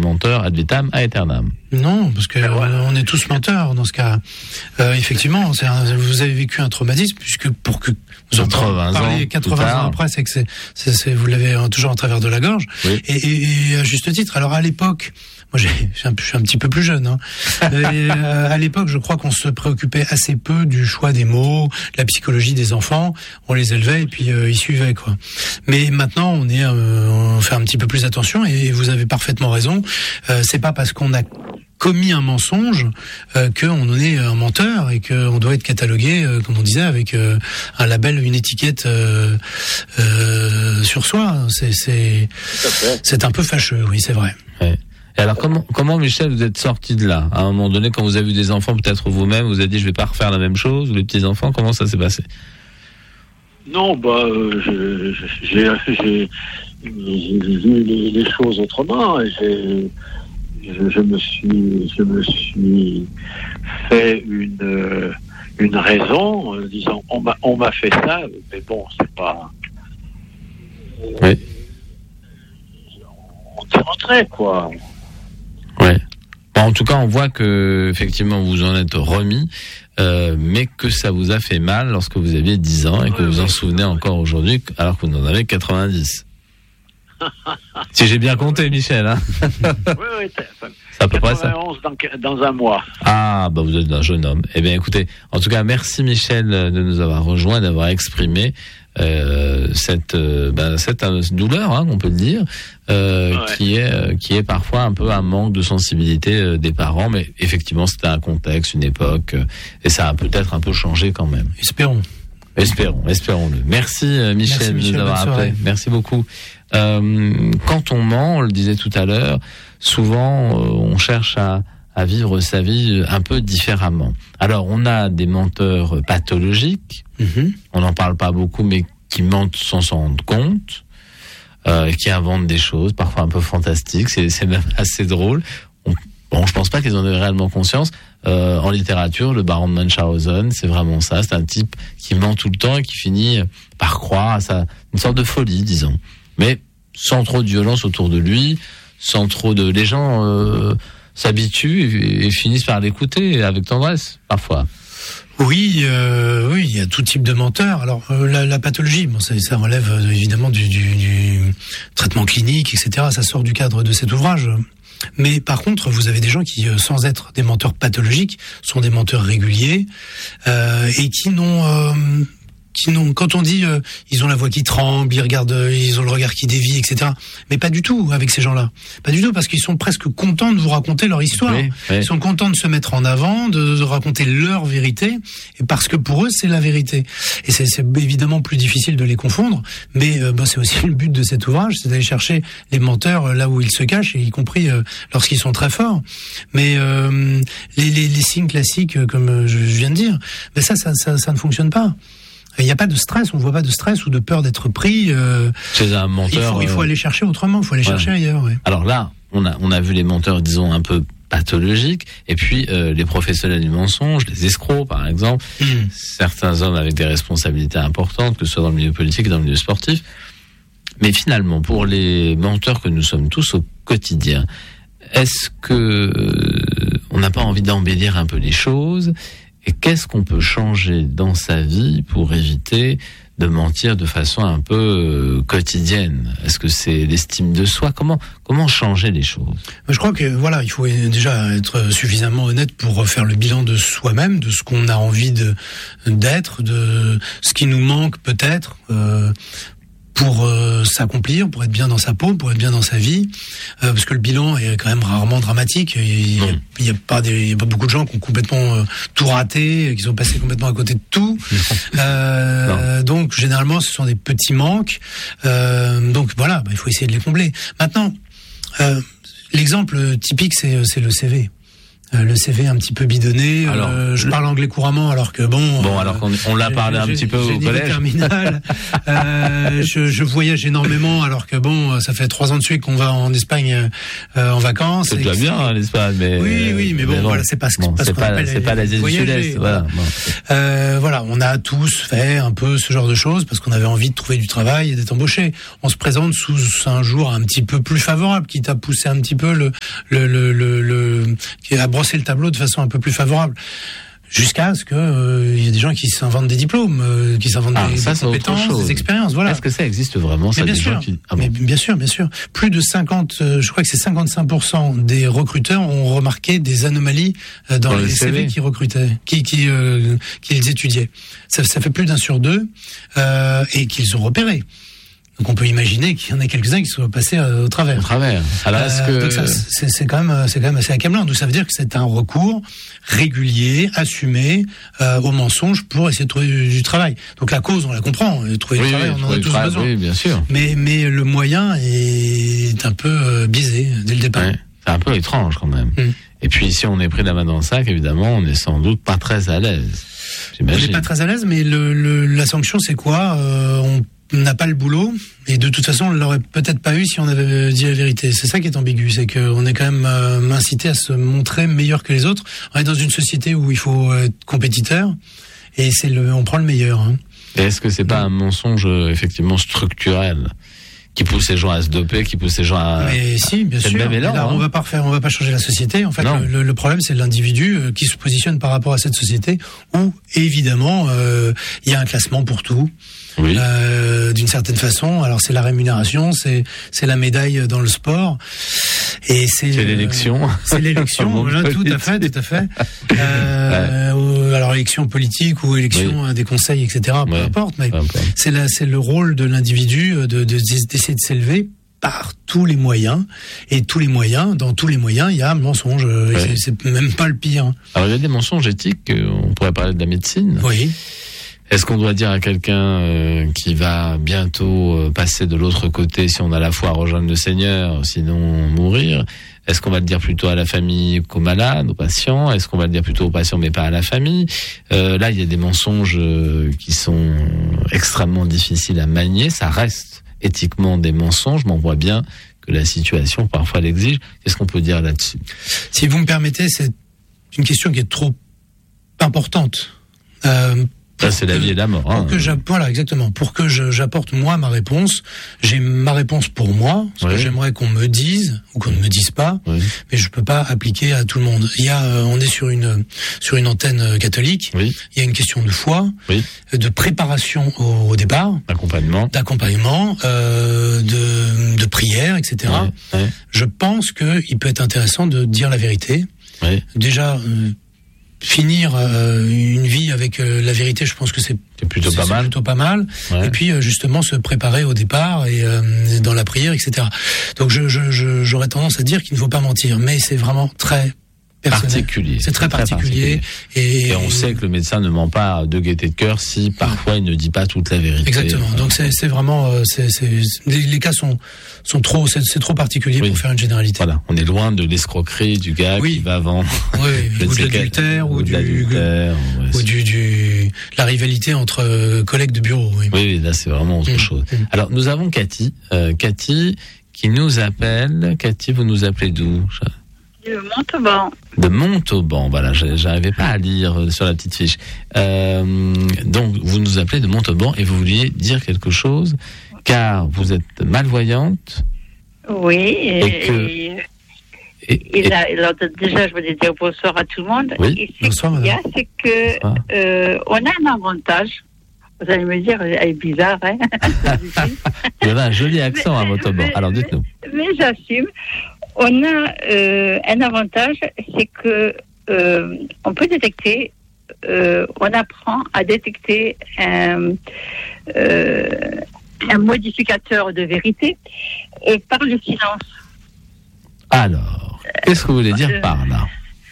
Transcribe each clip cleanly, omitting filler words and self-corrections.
menteur ad vitam aeternam. Non, parce que on est tous menteurs dans ce cas. Effectivement, vous avez vécu un traumatisme, puisque pour que vous en parliez 80 ans après, c'est que vous l'avez toujours en travers de la gorge. Oui. Et à juste titre. Alors à l'époque, moi je suis un petit peu plus jeune. À l'époque, je crois qu'on se préoccupait assez peu du choix des mots, la psychologie des enfants. On les élevait et puis ils suivaient quoi. Mais maintenant, on fait un petit peu plus attention. Et vous avez parfaitement raison. C'est pas parce qu'on a commis un mensonge qu'on est un menteur et qu'on doit être catalogué, comme on disait, avec un label, une étiquette sur soi. C'est un peu fâcheux, oui, c'est vrai. Ouais. Et alors comment Michel, vous êtes sorti de là? À un moment donné, quand vous avez eu des enfants, peut-être vous-même, vous avez dit je vais pas refaire la même chose, ou les petits enfants, comment ça s'est passé? Non, j'ai vu les choses autrement. Et je me suis fait une raison, disant on m'a fait ça, mais bon, c'est pas. Oui. On t'y rentrait, quoi. Ouais. Bon, en tout cas, on voit que effectivement vous en êtes remis, mais que ça vous a fait mal lorsque vous aviez 10 ans et que vous en souvenez encore aujourd'hui, alors que vous en avez 90. Si j'ai bien compté, Michel, hein. Oui, c'est à peu près ça. 91 dans un mois. Ah, bah vous êtes un jeune homme. Eh bien, écoutez, en tout cas, merci Michel de nous avoir rejoints, d'avoir exprimé cette douleur, hein, on peut le dire, qui est parfois un peu un manque de sensibilité des parents, mais effectivement, c'était un contexte, une époque, et ça a peut-être un peu changé quand même. Espérons-le. Merci Michel de nous avoir appelé. Merci beaucoup. Quand on ment, on le disait tout à l'heure, souvent on cherche à vivre sa vie un peu différemment. Alors on a des menteurs pathologiques, on n'en parle pas beaucoup, mais qui mentent sans s'en rendre compte, qui inventent des choses parfois un peu fantastiques, c'est même assez drôle. Je pense pas qu'ils en aient réellement conscience. En littérature, le baron de Munchausen, c'est vraiment ça. C'est un type qui ment tout le temps et qui finit par croire à une sorte de folie, disons. Mais sans trop de violence autour de lui, sans trop de... Les gens s'habituent et finissent par l'écouter avec tendresse, parfois. Oui, il y a tout type de menteurs. Alors la pathologie, bon, ça relève évidemment du traitement clinique, etc. Ça sort du cadre de cet ouvrage. Mais par contre, vous avez des gens qui, sans être des menteurs pathologiques, sont des menteurs réguliers et qui n'ont, quand on dit ils ont la voix qui tremble, ils ont le regard qui dévie, etc. Mais pas du tout avec ces gens-là. Pas du tout, parce qu'ils sont presque contents de vous raconter leur histoire. Oui. Ils sont contents de se mettre en avant, de raconter leur vérité, et parce que pour eux c'est la vérité. Et c'est évidemment plus difficile de les confondre, mais c'est aussi le but de cet ouvrage, c'est d'aller chercher les menteurs là où ils se cachent, et y compris lorsqu'ils sont très forts. Mais les signes classiques, comme je viens de dire, ben ça ne fonctionne pas. Il n'y a pas de stress, on ne voit pas de stress ou de peur d'être pris. Chez un menteur, il faut aller chercher autrement, il faut aller chercher ailleurs. Ouais. Alors là, on a vu les menteurs, disons, un peu pathologiques, et puis les professionnels du mensonge, les escrocs par exemple, certains hommes avec des responsabilités importantes, que ce soit dans le milieu politique et dans le milieu sportif. Mais finalement, pour les menteurs que nous sommes tous au quotidien, est-ce que on n'a pas envie d'embellir un peu les choses ? Et qu'est-ce qu'on peut changer dans sa vie pour éviter de mentir de façon un peu quotidienne? Est-ce que c'est l'estime de soi? Comment changer les choses? Je crois que il faut déjà être suffisamment honnête pour faire le bilan de soi-même, de ce qu'on a envie d'être, de ce qui nous manque peut-être. Pour s'accomplir, pour être bien dans sa peau, pour être bien dans sa vie, parce que le bilan est quand même rarement dramatique. Il y a pas beaucoup de gens qui ont complètement tout raté, qui sont passés complètement à côté de tout. Donc généralement, ce sont des petits manques. Donc voilà, il faut essayer de les combler. Maintenant, l'exemple typique, c'est le CV. le CV un petit peu bidonné. Alors, je parle anglais couramment, alors que alors qu'on l'a parlé un petit peu au collège. Terminal. Je voyage énormément, alors que ça fait 3 ans de suite qu'on va en Espagne en vacances. C'est déjà bien l'Espagne, mais oui, mais voilà, c'est pas ce qu'on appelle. C'est pas l'Asie du Sud-Est. Voilà, on a tous fait un peu ce genre de choses parce qu'on avait envie de trouver du travail et d'être embauché. On se présente sous un jour un petit peu plus favorable, qui t'a poussé un petit peu qui a brossé le tableau de façon un peu plus favorable. Jusqu'à ce que y a des gens qui s'inventent des diplômes, qui s'inventent des compétences, des expériences. Voilà. Est-ce que ça existe vraiment? Mais bien sûr. Mais bien sûr. Plus de je crois que c'est 55% des recruteurs ont remarqué des anomalies dans les CV qu'ils recrutaient, qu'ils étudiaient. Ça fait plus d'1 sur 2 et qu'ils ont repéré. Donc on peut imaginer qu'il y en a quelques-uns qui sont passés au travers. Alors donc ça, c'est quand même assez accablant. Donc ça veut dire que c'est un recours régulier, assumé au mensonge pour essayer de trouver du travail. Donc la cause, on la comprend. Trouver du travail, on en a tous besoin. Oui, bien sûr. Mais le moyen est un peu biaisé dès le départ. Ouais, c'est un peu étrange quand même. Et puis si on est pris la main dans le sac, évidemment, on est sans doute pas très à l'aise. J'imagine. On n'est pas très à l'aise, mais la sanction, c'est quoi? On n'a pas le boulot, et de toute façon on l'aurait peut-être pas eu si on avait dit la vérité. C'est ça qui est ambigu, c'est qu'on est quand même incité à se montrer meilleur que les autres. On est dans une société où il faut être compétiteur, et on prend le meilleur. Et est-ce que c'est pas un mensonge effectivement structurel qui pousse les gens à se doper, qui pousse les gens à... Mais si, bien sûr. Même élan, on va pas changer la société. En fait, le problème, c'est l'individu qui se positionne par rapport à cette société où, évidemment, il y a un classement pour tout. Oui. D'une certaine façon. Alors c'est la rémunération, c'est la médaille dans le sport, et c'est l'élection. C'est l'élection, voilà, tout à fait. Alors élection politique ou élection des conseils, etc. Peu importe, mais c'est le rôle de l'individu d'essayer de s'élever par tous les moyens, et dans tous les moyens, il y a mensonge. C'est même pas le pire. Alors il y a des mensonges éthiques. On pourrait parler de la médecine. Oui. Est-ce qu'on doit dire à quelqu'un qui va bientôt passer de l'autre côté, si on a la foi à rejoindre le Seigneur, sinon mourir? Est-ce qu'on va le dire plutôt à la famille qu'aux malades, aux patients? Est-ce qu'on va le dire plutôt aux patients mais pas à la famille? Là, il y a des mensonges qui sont extrêmement difficiles à manier. Ça reste éthiquement des mensonges, mais on voit bien que la situation parfois l'exige. Qu'est-ce qu'on peut dire là-dessus? Si vous me permettez, c'est une question qui est trop importante. Ça, c'est la vie et la mort. Voilà, exactement. Pour que j'apporte moi ma réponse, j'ai ma réponse pour moi, ce que j'aimerais qu'on me dise ou qu'on ne me dise pas, mais je peux pas appliquer à tout le monde. On est sur une antenne catholique. Il y a une question de foi, de préparation au départ, d'accompagnement, de prière, etc. Je pense que il peut être intéressant de dire la vérité. Déjà. Finir une vie avec la vérité, je pense que c'est plutôt pas mal. Et puis justement se préparer au départ et dans la prière, etc. Donc j'aurais tendance à dire qu'il ne faut pas mentir, mais c'est vraiment très particulier. C'est très particulier. Et on sait que le médecin ne ment pas de gaieté de cœur si parfois il ne dit pas toute la vérité. Exactement. Donc c'est vraiment les cas sont trop, c'est trop particulier pour faire une généralité. Voilà, on est loin de l'escroquerie du gars qui va vendre ou de l'adultère ou la rivalité entre collègues de bureau. Oui, là c'est vraiment autre chose. Alors nous avons Cathy qui nous appelle. Cathy, vous nous appelez d'où? De Montauban. De Montauban, voilà, j'arrivais pas à lire sur la petite fiche. Donc, vous nous appelez de Montauban et vous vouliez dire quelque chose, car vous êtes malvoyante. Oui, alors déjà, je voulais dire bonsoir à tout le monde. Oui, et bonsoir, madame. C'est que on a un avantage. Vous allez me dire, elle est bizarre, hein. Vous avez un joli accent à Montauban. Alors, dites-nous. Mais j'assume. On a un avantage, c'est que on peut détecter, on apprend à détecter un modificateur de vérité par le silence. Alors, qu'est-ce que vous voulez dire par là?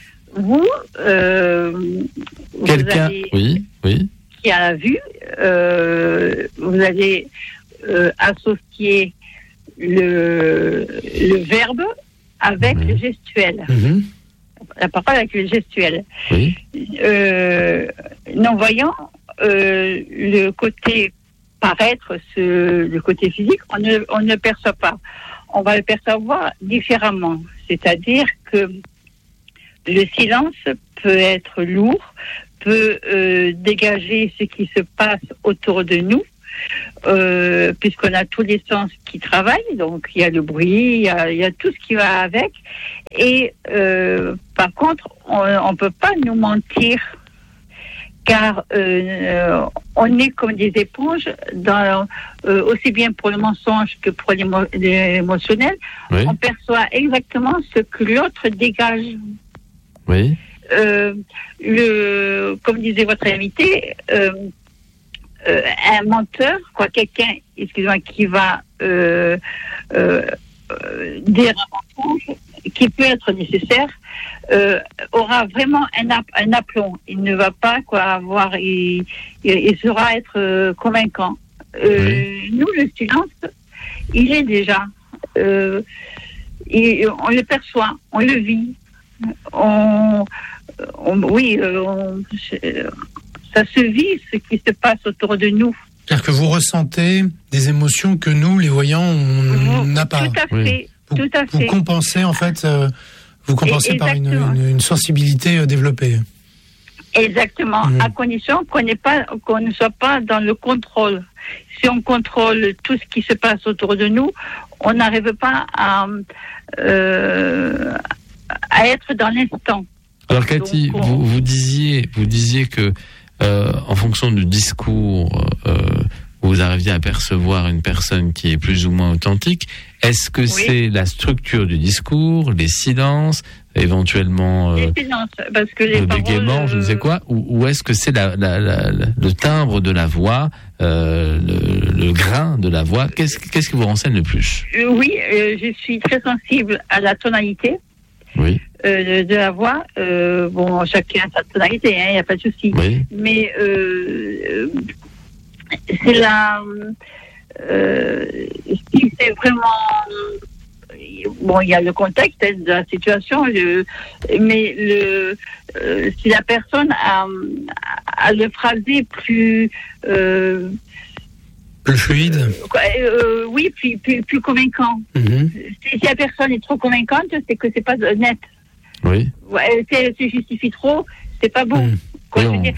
Quelqu'un, oui, qui a vu, vous allez associer le verbe avec le gestuel. la parole avec le gestuel. Oui. Non-voyant, le côté paraître, le côté physique, on ne le perçoit pas. On va le percevoir différemment. C'est-à-dire que le silence peut être lourd, peut dégager ce qui se passe autour de nous, puisqu'on a tous les sens qui travaillent, donc il y a le bruit, il y a tout ce qui va avec. Et par contre, on ne peut pas nous mentir, car on est comme des éponges, aussi bien pour le mensonge que pour l'émotionnel. Oui. On perçoit exactement ce que l'autre dégage. Oui. Comme disait votre invité, un menteur, quelqu'un, qui va dire un mensonge qui peut être nécessaire, aura vraiment un aplomb. Il ne va pas avoir, il saura être convaincant. Nous, le silence, il est déjà, et on le perçoit, on le vit, ça se vit ce qui se passe autour de nous. C'est-à-dire que vous ressentez des émotions que nous, les voyants, on n'a pas. Tout à fait. Tout à fait. Vous compensez en fait, par une sensibilité développée. Exactement, à condition qu'on ne soit pas dans le contrôle. Si on contrôle tout ce qui se passe autour de nous, on n'arrive pas à être dans l'instant. Alors Cathy, vous disiez que en fonction du discours, vous arriviez à percevoir une personne qui est plus ou moins authentique. Est-ce que c'est la structure du discours, les silences, éventuellement les silences, parce que les le bégaiement, je ne sais quoi, ou est-ce que c'est le timbre de la voix, le grain de la voix? Qu'est-ce qui vous renseigne le plus? Oui, je suis très sensible à la tonalité. Oui. De la voix. Chacun a sa tonalité, il n'y a pas de souci. Oui. Mais c'est la... si c'est vraiment... il y a le contexte de la situation, mais si la personne a le phrasé plus... plus fluide. Oui, plus convaincant. Mm-hmm. Si la personne est trop convaincante, c'est que c'est pas net. Oui. Si elle se justifie trop, c'est pas bon. Il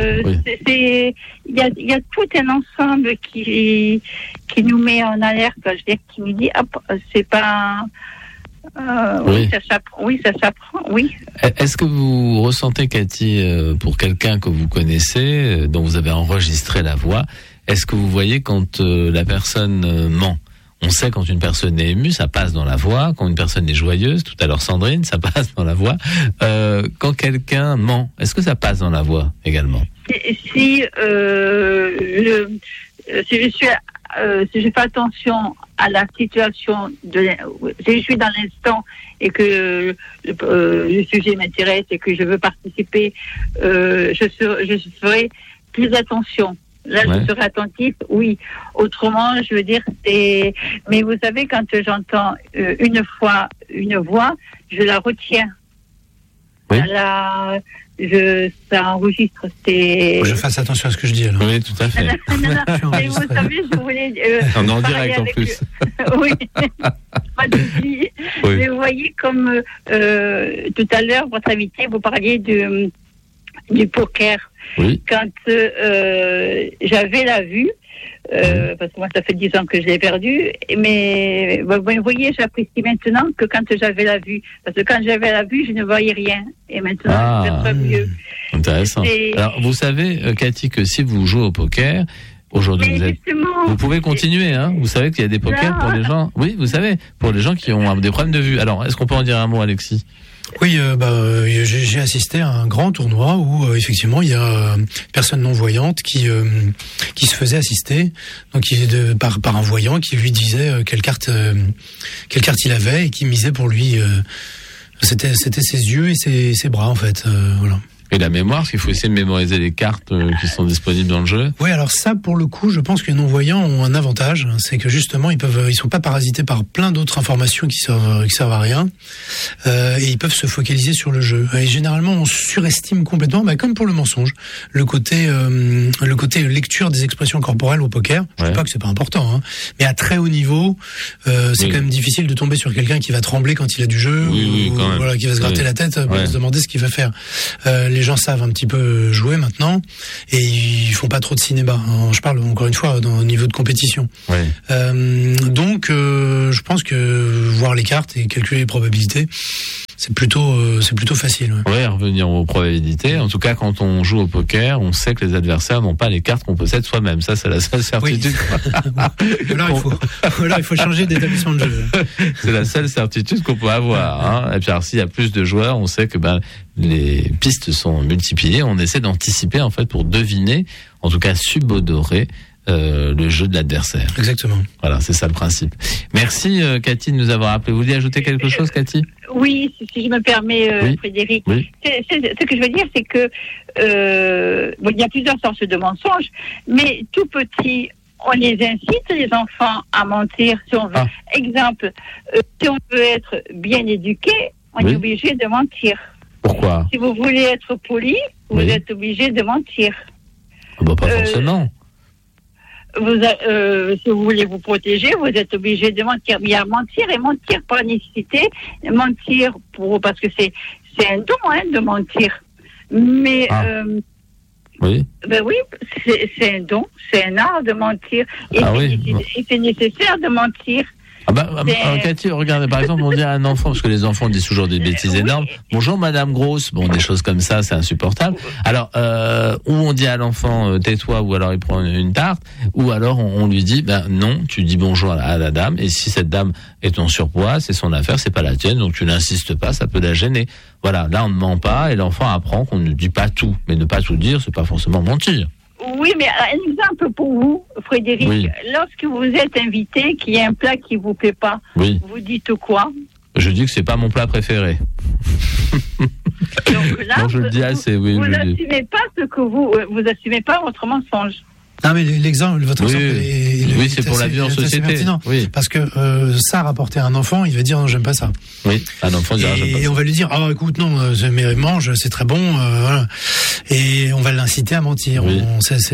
y a tout un ensemble qui nous met en alerte. Qui nous dit, c'est pas. Ça s'apprend. Oui. Est-ce que vous ressentez, Cathy, pour quelqu'un que vous connaissez, dont vous avez enregistré la voix, est-ce que vous voyez quand la personne ment? On sait quand une personne est émue, ça passe dans la voix. Quand une personne est joyeuse, tout à l'heure Sandrine, ça passe dans la voix. Quand quelqu'un ment, est-ce que ça passe dans la voix également? Si je fais attention à la situation, si je suis dans l'instant et que le sujet m'intéresse et que je veux participer, je ferai plus attention. Là, je serai attentif, oui. Autrement, je veux dire, mais vous savez, quand j'entends une fois une voix, je la retiens. Oui. Ça enregistre. Je fasse attention à ce que je dis, alors. Oui, tout à fait. non. Mais vous savez, je voulais... on est en direct, en plus. Oui. Pas de souci. Oui. Mais vous voyez, comme tout à l'heure, votre invité, vous parliez du poker. Oui. Quand j'avais la vue, parce que moi ça fait 10 ans que je l'ai perdu, mais vous voyez, j'apprécie maintenant que quand j'avais la vue, parce que quand j'avais la vue, je ne voyais rien, et maintenant je perçois mieux. Intéressant. Alors vous savez, Cathy, que si vous jouez au poker, aujourd'hui vous pouvez continuer, hein. Vous savez qu'il y a des pokers pour les gens. Oui, vous savez, pour les gens qui ont des problèmes de vue. Alors, est-ce qu'on peut en dire un mot, Alexis? Oui, j'ai assisté à un grand tournoi où effectivement il y a une personne non voyante qui se faisait assister, donc par un voyant qui lui disait quelle carte il avait et qui misait pour lui. C'était ses yeux et ses bras en fait, voilà. Et la mémoire, parce qu'il faut essayer de mémoriser les cartes qui sont disponibles dans le jeu. Oui, alors ça, pour le coup, je pense que les non-voyants ont un avantage, c'est que justement, ils sont pas parasités par plein d'autres informations qui servent à rien, et ils peuvent se focaliser sur le jeu. Et généralement, on surestime complètement, comme pour le mensonge, le côté lecture des expressions corporelles au poker. Je dis pas que c'est pas important, hein, mais à très haut niveau, c'est quand même difficile de tomber sur quelqu'un qui va trembler quand il a du jeu, ou voilà, qui va se gratter la tête pour se demander ce qu'il va faire. Les gens savent un petit peu jouer maintenant et ils font pas trop de cinéma. Je parle encore une fois au niveau de compétition. Donc, je pense que voir les cartes et calculer les probabilités, c'est plutôt facile. Ouais, revenir aux probabilités. En tout cas, quand on joue au poker, on sait que les adversaires n'ont pas les cartes qu'on possède soi-même. Ça, c'est la seule certitude. Là, il faut changer d'établissement de jeu. C'est la seule certitude qu'on peut avoir. Hein. Et puis, alors, s'il y a plus de joueurs, on sait que les pistes sont multipliées. On essaie d'anticiper, en fait, pour deviner, en tout cas subodorer, le jeu de l'adversaire. Exactement. Voilà, c'est ça le principe. Merci Cathy de nous avoir appelé. Vous vouliez ajouter quelque chose, Cathy ? Oui, si je me permets, Frédéric. Oui. Ce que je veux dire, c'est que il y a plusieurs sortes de mensonges, mais tout petit, on les incite, les enfants, à mentir. Si on veut, exemple, si on veut être bien éduqué, on est obligé de mentir. Pourquoi ? Si vous voulez être poli, vous êtes obligé de mentir. Pas forcément. Si vous voulez vous protéger, vous êtes obligé de mentir. Mais il y a mentir et mentir par nécessité, mentir parce que c'est un don, de mentir. Mais c'est un don, c'est un art de mentir. Et c'est nécessaire de mentir. Cathy, regardez, par exemple, on dit à un enfant, parce que les enfants disent toujours des bêtises énormes. Bonjour Madame Grosse. Des choses comme ça, c'est insupportable. Alors, ou on dit à l'enfant, tais-toi, ou alors il prend une tarte, ou alors on lui dit, non, tu dis bonjour à la dame, et si cette dame est en surpoids, c'est son affaire, c'est pas la tienne, donc tu n'insistes pas, ça peut la gêner. Voilà, là on ne ment pas, et l'enfant apprend qu'on ne dit pas tout. Mais ne pas tout dire, c'est pas forcément mentir. Oui, mais un exemple pour vous, Frédéric. Lorsque vous êtes invité, qu'il y a un plat qui vous plaît pas, vous dites quoi ? Je dis que c'est pas mon plat préféré. Donc là, je le dis assez, vous n'assumez pas vous assumez pas votre mensonge. Non, mais l'exemple, votre exemple c'est pour la vie en société. Parce que ça, rapporter à un enfant, il va dire non, j'aime pas ça. Oui, un enfant dira j'aime pas ça. Et on va lui dire écoute, non, mais mange, c'est très bon, voilà. Et on va l'inciter à mentir. C'est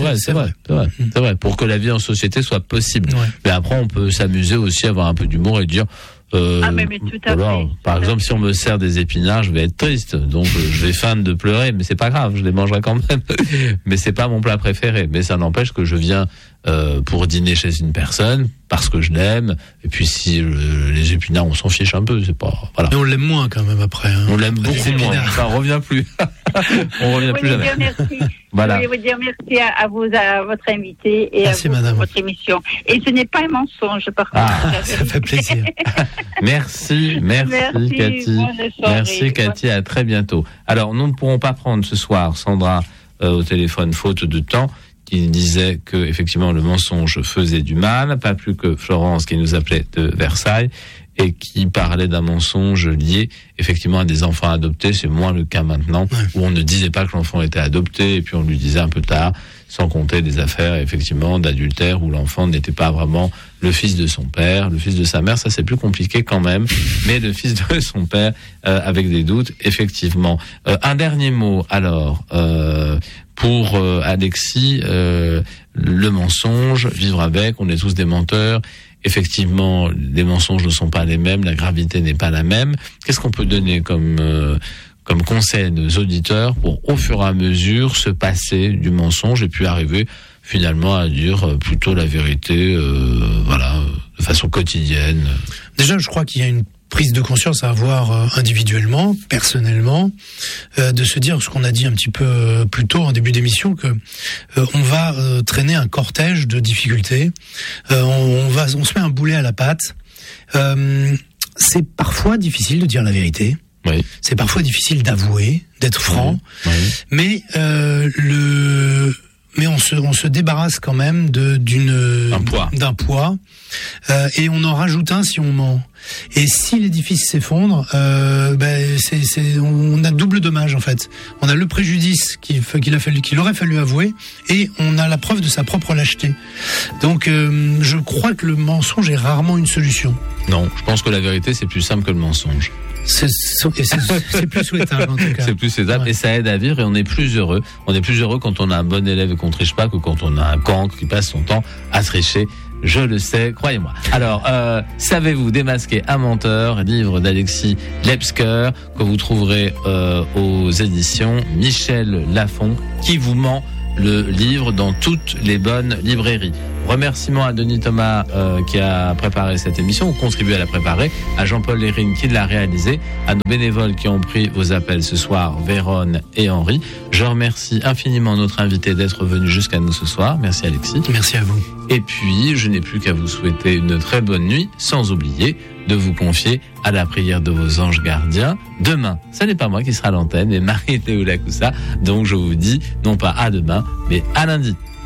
vrai. Pour que la vie en société soit possible. Mais après, on peut s'amuser aussi, avoir un peu d'humour et dire. mais tout à fait. Par exemple, si on me sert des épinards, je vais être triste, donc je vais feindre de pleurer, mais c'est pas grave, je les mangerai quand même. Mais c'est pas mon plat préféré. Mais ça n'empêche que je viens pour dîner chez une personne parce que je l'aime. Et puis si les épinards, on s'en fiche un peu, c'est pas. Voilà. Mais on l'aime moins quand même après. On l'aime beaucoup moins. Ça revient plus. On revient plus jamais. Merci. Voilà. Je voulais vous dire merci à votre invité et merci, à votre émission. Et ce n'est pas un mensonge, par contre. Ça fait plaisir. Merci Cathy. Merci Cathy, à très bientôt. Alors, nous ne pourrons pas prendre ce soir Sandra au téléphone faute de temps, qui disait que effectivement le mensonge faisait du mal, pas plus que Florence qui nous appelait de Versailles et qui parlait d'un mensonge lié effectivement à des enfants adoptés. C'est moins le cas maintenant, où on ne disait pas que l'enfant était adopté et puis on lui disait un peu tard, sans compter des affaires effectivement d'adultère où l'enfant n'était pas vraiment le fils de son père, le fils de sa mère. Ça c'est plus compliqué quand même, mais le fils de son père avec des doutes effectivement. Un dernier mot alors pour Alexis, le mensonge, vivre avec, on est tous des menteurs. Effectivement, les mensonges ne sont pas les mêmes, la gravité n'est pas la même. Qu'est-ce qu'on peut donner comme conseil à nos auditeurs pour, au fur et à mesure, se passer du mensonge et puis arriver finalement à dire plutôt la vérité, de façon quotidienne? Déjà, je crois qu'il y a une prise de conscience à avoir individuellement, personnellement, de se dire ce qu'on a dit un petit peu plus tôt en début d'émission, que on va traîner un cortège de difficultés, on se met un boulet à la patte. C'est parfois difficile de dire la vérité. Oui. C'est parfois difficile d'avouer, d'être franc. Oui. Mais mais on se débarrasse quand même d'un poids, et on en rajoute un si on ment. Et si l'édifice s'effondre, on a double dommage en fait. On a le préjudice qu'il aurait fallu avouer, et on a la preuve de sa propre lâcheté. Donc, je crois que le mensonge est rarement une solution. Non, je pense que la vérité c'est plus simple que le mensonge. C'est plus souhaitable en tout cas. C'est plus souhaitable, et ça aide à vivre, et on est plus heureux. On est plus heureux quand on a un bon élève et qu'on triche pas que quand on a un cancre qui passe son temps à tricher. Je le sais, croyez-moi. Alors, savez-vous démasquer un menteur, livre d'Alexis Lepsker, que vous trouverez aux éditions Michel Lafon, qui vous ment le livre dans toutes les bonnes librairies. Remerciements à Denis Thomas qui a préparé cette émission, ou contribué à la préparer, à Jean-Paul Lérine qui l'a réalisé, à nos bénévoles qui ont pris vos appels ce soir, Véronne et Henri. Je remercie infiniment notre invité d'être venu jusqu'à nous ce soir. Merci Alexis. Merci à vous. Et puis, je n'ai plus qu'à vous souhaiter une très bonne nuit, sans oublier de vous confier à la prière de vos anges gardiens. Demain, ce n'est pas moi qui sera à l'antenne, mais Marie-Théo Lacoussa. Donc, je vous dis, non pas à demain, mais à lundi.